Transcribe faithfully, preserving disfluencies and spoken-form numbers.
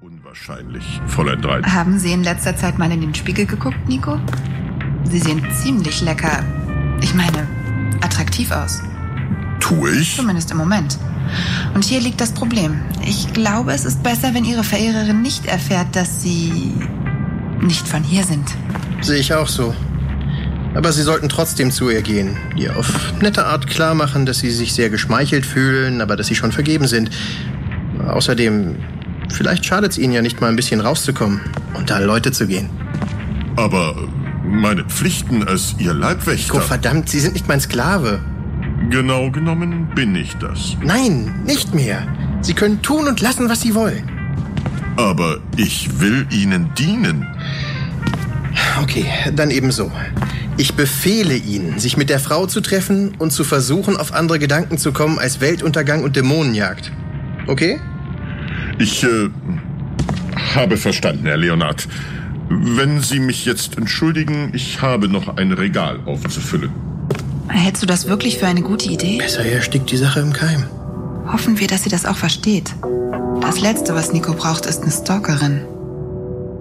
Unwahrscheinlich, Fräulein Dreit. Haben Sie in letzter Zeit mal in den Spiegel geguckt, Nico? Sie sehen ziemlich lecker, ich meine, attraktiv aus. Tue ich? Zumindest im Moment. Und hier liegt das Problem. Ich glaube, es ist besser, wenn Ihre Verehrerin nicht erfährt, dass Sie nicht von hier sind. Sehe ich auch so. Aber Sie sollten trotzdem zu ihr gehen. Ihr auf nette Art klar machen, dass Sie sich sehr geschmeichelt fühlen, aber dass Sie schon vergeben sind. Außerdem, vielleicht schadet es Ihnen ja nicht mal ein bisschen rauszukommen, unter Leute zu gehen. Aber meine Pflichten als Ihr Leibwächter... Oh, verdammt, Sie sind nicht mein Sklave. Genau genommen bin ich das. Nein, nicht mehr. Sie können tun und lassen, was Sie wollen. Aber ich will Ihnen dienen. Okay, dann ebenso. Ich befehle Ihnen, sich mit der Frau zu treffen und zu versuchen, auf andere Gedanken zu kommen als Weltuntergang und Dämonenjagd. Okay? Ich äh, habe verstanden, Herr Leonard. Wenn Sie mich jetzt entschuldigen, ich habe noch ein Regal aufzufüllen. Hältst du das wirklich für eine gute Idee? Besser erstickt die Sache im Keim. Hoffen wir, dass sie das auch versteht. Das Letzte, was Nico braucht, ist eine Stalkerin.